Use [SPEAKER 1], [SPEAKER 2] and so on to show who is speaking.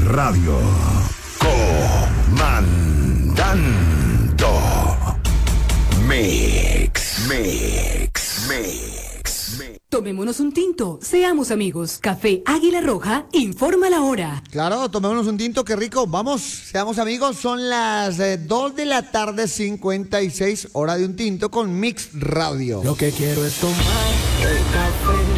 [SPEAKER 1] Radio. Comandando. Mix.
[SPEAKER 2] Tomémonos un tinto, seamos amigos. Café Águila Roja, informa la hora.
[SPEAKER 3] Claro, tomémonos un tinto, qué rico. Vamos, seamos amigos. Son las 2 de la tarde, 56, hora de un tinto con Mix Radio.
[SPEAKER 4] Lo que quiero es tomar el café